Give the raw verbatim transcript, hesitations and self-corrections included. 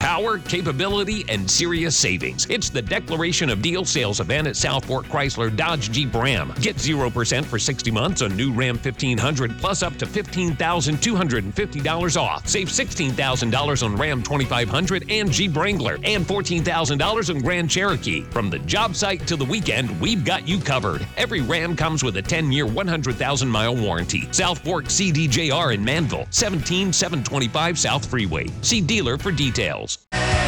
Power, capability, and serious savings. It's the Declaration of Deal sales event at South Fork Chrysler Dodge Jeep Ram. Get zero percent for sixty months on new Ram fifteen hundred plus up to fifteen thousand two hundred fifty dollars off. Save sixteen thousand dollars on Ram twenty-five hundred and Jeep Wrangler and fourteen thousand dollars on Grand Cherokee. From the job site to the weekend, we've got you covered. Every Ram comes with a ten-year, one hundred thousand mile warranty. South Fork C D J R in Manville, seventeen seven twenty-five South Freeway. See dealer for details.